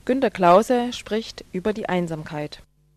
Günter Klause spricht über die Einsamkeit.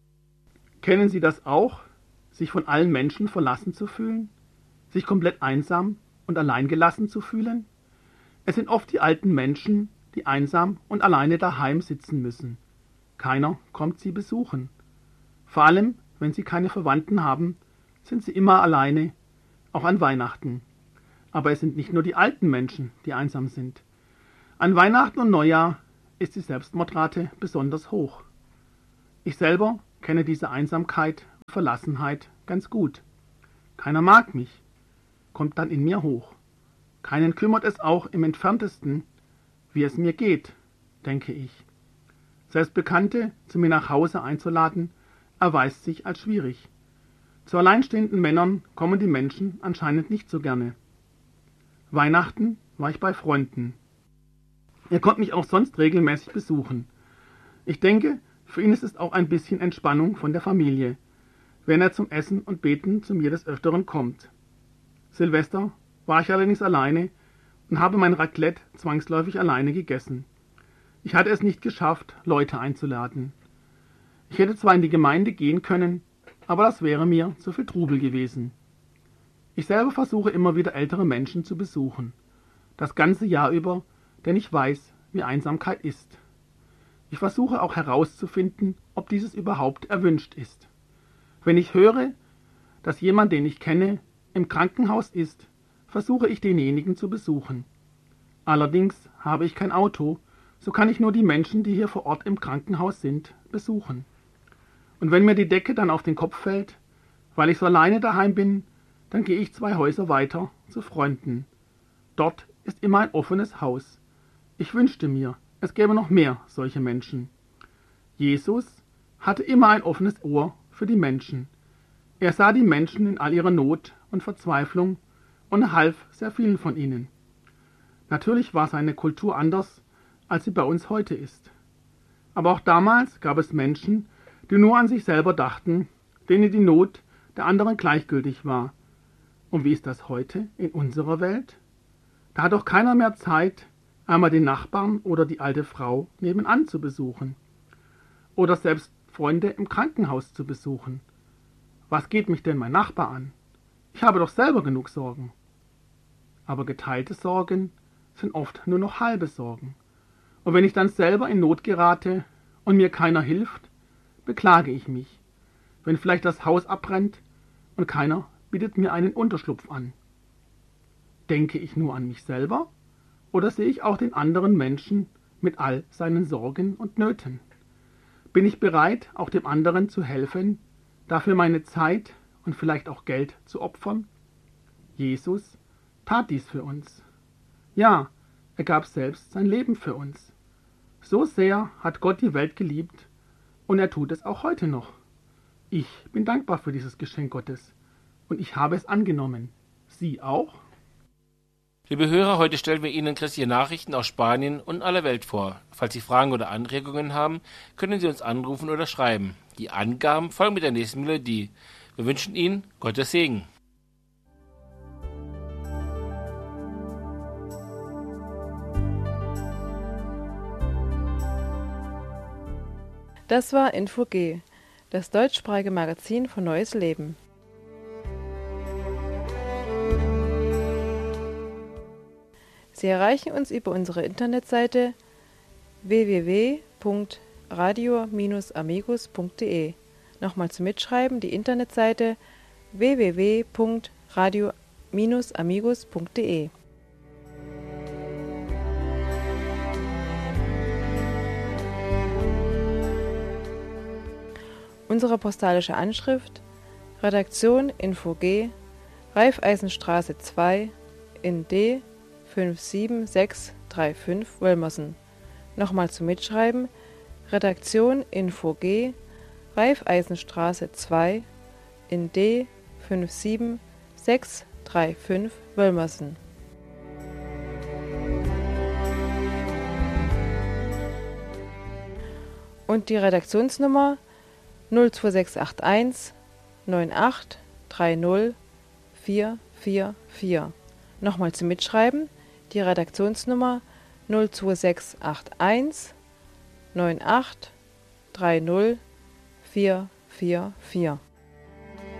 Kennen Sie das auch, sich von allen Menschen verlassen zu fühlen? Sich komplett einsam und alleingelassen zu fühlen? Es sind oft die alten Menschen, die einsam und alleine daheim sitzen müssen. Keiner kommt sie besuchen. Vor allem, wenn sie keine Verwandten haben, sind sie immer alleine, auch an Weihnachten. Aber es sind nicht nur die alten Menschen, die einsam sind. An Weihnachten und Neujahr ist die Selbstmordrate besonders hoch. Ich selber kenne diese Einsamkeit und Verlassenheit ganz gut. Keiner mag mich, kommt dann in mir hoch. Keinen kümmert es auch im entferntesten, wie es mir geht, denke ich. Selbst Bekannte zu mir nach Hause einzuladen, erweist sich als schwierig. Zu alleinstehenden Männern kommen die Menschen anscheinend nicht so gerne. Weihnachten war ich bei Freunden. Er konnte mich auch sonst regelmäßig besuchen. Ich denke, für ihn ist es auch ein bisschen Entspannung von der Familie, wenn er zum Essen und Beten zu mir des Öfteren kommt. Silvester war ich allerdings alleine und habe mein Raclette zwangsläufig alleine gegessen. Ich hatte es nicht geschafft, Leute einzuladen. Ich hätte zwar in die Gemeinde gehen können, aber das wäre mir zu viel Trubel gewesen. Ich selber versuche immer wieder ältere Menschen zu besuchen, das ganze Jahr über, denn ich weiß, wie Einsamkeit ist. Ich versuche auch herauszufinden, ob dieses überhaupt erwünscht ist. Wenn ich höre, dass jemand, den ich kenne, im Krankenhaus ist, versuche ich denjenigen zu besuchen. Allerdings habe ich kein Auto, so kann ich nur die Menschen, die hier vor Ort im Krankenhaus sind, besuchen. Und wenn mir die Decke dann auf den Kopf fällt, weil ich so alleine daheim bin, dann gehe ich 2 Häuser weiter zu Freunden. Dort ist immer ein offenes Haus. Ich wünschte mir, es gäbe noch mehr solche Menschen. Jesus hatte immer ein offenes Ohr für die Menschen. Er sah die Menschen in all ihrer Not und Verzweiflung und half sehr vielen von ihnen. Natürlich war seine Kultur anders, als sie bei uns heute ist. Aber auch damals gab es Menschen, die nur an sich selber dachten, denen die Not der anderen gleichgültig war. Und wie ist das heute in unserer Welt? Da hat doch keiner mehr Zeit, einmal den Nachbarn oder die alte Frau nebenan zu besuchen. Oder selbst Freunde im Krankenhaus zu besuchen. Was geht mich denn mein Nachbar an? Ich habe doch selber genug Sorgen. Aber geteilte Sorgen sind oft nur noch halbe Sorgen. Und wenn ich dann selber in Not gerate und mir keiner hilft, beklage ich mich, wenn vielleicht das Haus abbrennt und keiner bietet mir einen Unterschlupf an. Denke ich nur an mich selber oder sehe ich auch den anderen Menschen mit all seinen Sorgen und Nöten? Bin ich bereit, auch dem anderen zu helfen, dafür meine Zeit und vielleicht auch Geld zu opfern? Jesus tat dies für uns. Ja, er gab selbst sein Leben für uns. So sehr hat Gott die Welt geliebt und er tut es auch heute noch. Ich bin dankbar für dieses Geschenk Gottes und ich habe es angenommen. Sie auch? Liebe Hörer, heute stellen wir Ihnen christliche Nachrichten aus Spanien und aller Welt vor. Falls Sie Fragen oder Anregungen haben, können Sie uns anrufen oder schreiben. Die Angaben folgen mit der nächsten Melodie. Wir wünschen Ihnen Gottes Segen. Das war Info-G, das deutschsprachige Magazin von Neues Leben. Sie erreichen uns über unsere Internetseite www.radio-amigos.de. Nochmal zum Mitschreiben, die Internetseite www.radio-amigos.de. Unsere postalische Anschrift: Redaktion Info-G, Raiffeisenstraße 2 in D 57635 Wölmersen. Nochmal zum Mitschreiben: Redaktion Info-G, Raiffeisenstraße 2 in D 57635 Wölmersen. Und die Redaktionsnummer 02681 98 30 444. Nochmal zum Mitschreiben: die Redaktionsnummer 02681 98 30 444.